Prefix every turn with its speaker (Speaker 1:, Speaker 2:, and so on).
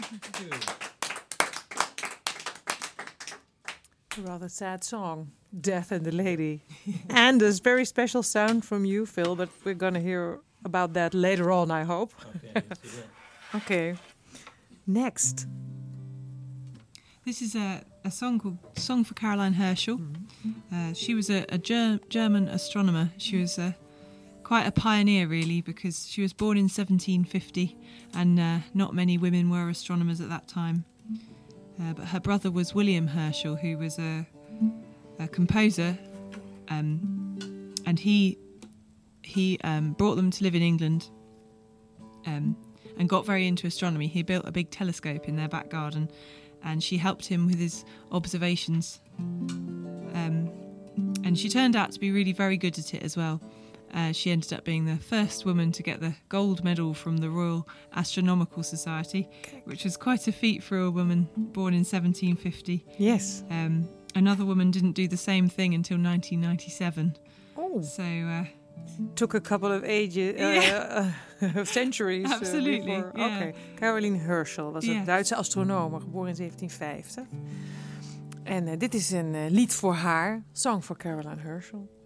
Speaker 1: Thank you.
Speaker 2: A rather sad song, Death and the Lady. And a very special sound from you, Phil, but we're going to hear about that later on, I hope.
Speaker 1: Okay, let's do that.
Speaker 2: Okay. Next.
Speaker 3: This is a song called Song for Caroline Herschel. She was a German astronomer. She was quite a pioneer, really, because she was born in 1750 and not many women were astronomers at that time. But her brother was William Herschel, who was a composer, and he brought them to live in England and got very into astronomy. He built a big telescope in their back garden, and she helped him with his observations. And she turned out to be really very good at it as well. She ended up being the first woman to get the gold medal from the Royal Astronomical Society, which was quite a feat for a woman born in 1750.
Speaker 2: Yes.
Speaker 3: Another woman didn't do the same thing until 1997.
Speaker 2: Oh.
Speaker 3: So...
Speaker 2: took a couple of centuries.
Speaker 3: Absolutely,
Speaker 2: before.
Speaker 3: yeah.
Speaker 2: Okay. Caroline Herschel was een Duitse astronoom, geboren in 1750. En dit is een lied voor haar, Song for Caroline Herschel.